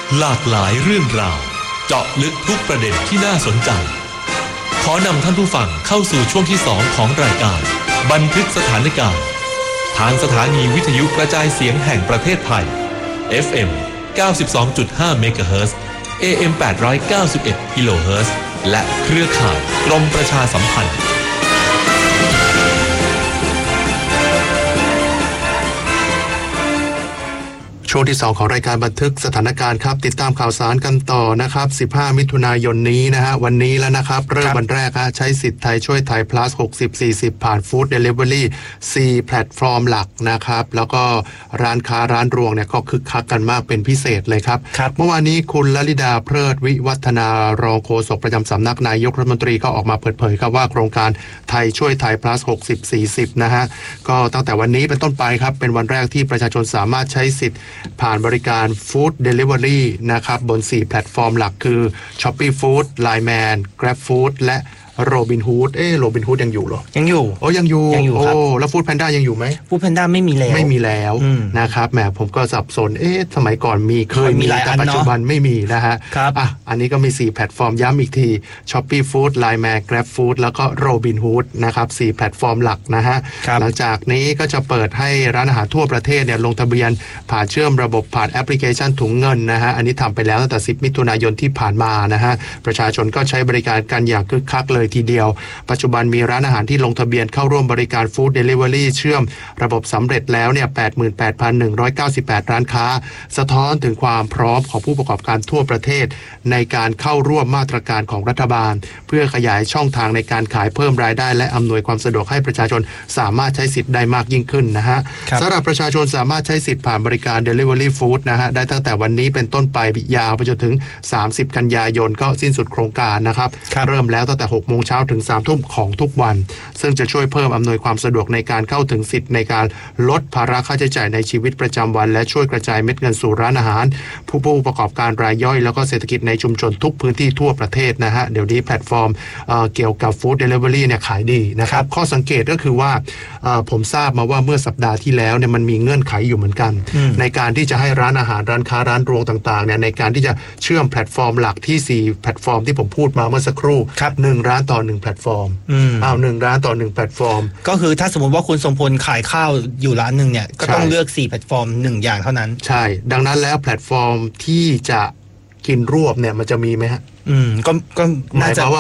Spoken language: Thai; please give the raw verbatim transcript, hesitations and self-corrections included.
หลากหลายเรื่องราวเจาะลึกทุกประเด็นที่น่าสนใจขอนำท่านผู้ฟังเข้าสู่ช่วงที่สองของรายการบันทึกสถานการณ์ทางสถานีวิทยุกระจายเสียงแห่งประเทศไทย เอฟ เอ็ม เก้าสิบสองจุดห้า เมกะเฮิรตซ์ เอ เอ็ม แปดร้อยเก้าสิบเอ็ด กิโลเฮิรตซ์และเครือข่ายกรมประชาสัมพันธ์ช่วงที่สองของรายการบันทึกสถานการณ์ครับติดตามข่าวสารกันต่อนะครับสิบห้ามิถุนายนนี้นะฮะวันนี้แล้วนะครับเริ่มวันแรกฮะใช้สิทธิ์ไทยช่วยไทย plus หกสิบ สี่สิบผ่านฟู้ดเดลิเวอรี่สี่แพลตฟอร์มหลักนะครับแล้วก็ร้านค้าร้านรวงเนี่ยก็คึกคักกันมากเป็นพิเศษเลยครับเมื่อวานนี้คุณลลิดาเพลิดวิวัฒนารองโฆษกประจำสำนักนายกรัฐมนตรีก็ออกมาเปิดเผยครับว่าโครงการไทยช่วยไทย plus หกสิบ สี่สิบนะฮะก็ตั้งแต่วันนี้เป็นต้นไปครับเป็นวันแรกที่ประชาชนสามารถใช้สิทธิ์ผ่านบริการฟู้ดเดลิเวอรี่นะครับบนสี่แพลตฟอร์มหลักคือ Shopee Food ไลน์ แมน Grab Food และโรบินฮูดเอ๊ะโรบินฮูดยังอยู่เหรอยังอยู่โอ้ยังอยู่ยังอยู่ครับโอ้แล้วฟู้ดแพนด้ายังอยู่ไหมฟู้ดแพนด้าไม่มีแล้วไม่มีแล้วนะครับแหมผมก็สับสนเอ๊ะสมัยก่อนมีเคยมีแต่ปัจจุบันไม่มีนะฮะอ่ะอันนี้ก็มีสี่แพลตฟอร์มย้ำอีกที Shopee Food ไลน์ แมน Grab Food แล้วก็โรบินฮูดนะครับสี่แพลตฟอร์มหลักนะฮะหลังจากนี้ก็จะเปิดให้ร้านอาหารทั่วประเทศเนี่ยลงทะเบียนผ่านเชื่อมระบบผ่านแอปพลิเคชันถุงเงินนะฮะอันนี้ทำไปแล้วตั้งแต่สิบมิถุนายนที่ผ่านมานะฮะประชาชนก็ใช้บริการกันอย่างคึกคักเลยทีเดียวปัจจุบันมีร้านอาหารที่ลงทะเบียนเข้าร่วมบริการฟู้ดเดลิเวอรี่เชื่อมระบบสำเร็จแล้วเนี่ย แปดหมื่นแปดพันหนึ่งร้อยเก้าสิบแปด ร้านค้าสะท้อนถึงความพร้อมของผู้ประกอบการทั่วประเทศในการเข้าร่วมมาตรการของรัฐบาลเพื่อขยายช่องทางในการขายเพิ่มรายได้และอำนวยความสะดวกให้ประชาชนสามารถใช้สิทธิ์ได้มากยิ่งขึ้นนะฮะสำหรับประชาชนสามารถใช้สิทธิ์ผ่านบริการ Delivery Food นะฮะได้ตั้งแต่วันนี้เป็นต้นไปยาวไปจนถึงสามสิบกันยายนก็สิ้นสุดโครงการนะครับเริ่มแล้วตั้งแต่หกโมงเช้าถึงสามทุ่มของทุกวันซึ่งจะช่วยเพิ่มอำนวยความสะดวกในการเข้าถึงสิทธิ์ในการลดภาระค่าใช้จ่ายในชีวิตประจำวันและช่วยกระจายเม็ดเงินสู่ร้านอาหารผู้ผู้ประกอบการรายย่อยแล้วก็เศรษฐกิจในชุมชนทุกพื้นที่ทั่วประเทศนะฮะเดี๋ยวนี้แพลตฟอร์ม เอ่อ เกี่ยวกับฟู้ดเดลิเวอรี่เนี่ยขายดีนะครับข้อสังเกตก็คือว่าผมทราบมาว่าเมื่อสัปดาห์ที่แล้วเนี่ยมันมีเงื่อนไขอยู่เหมือนกันในการที่จะให้ร้านอาหารร้านค้าร้านรวงต่างๆเนี่ยในการที่จะเชื่อมแพลตฟอร์มหลักที่สี่แพลตฟอร์มที่ผมพูดมาเมื่อสักครู่หนึ่งร้านต่อหนึ่งแพลตฟอร์มอ้าวหนึ่งร้านต่อหนึ่งแพลตฟอร์มก็คือถ้าสมมติว่าคุณสมพลขายข้าวอยู่ร้านหนึ่งเนี่ยก็ต้องเลือกสี่แพลตฟอร์มหนึ่งอย่างเท่านั้นใช่ดังนั้นแล้วแพลตฟอร์มที่จะกินรวบเนี่ยมันจะมีไหมฮะอืมก็ก็น่าจะ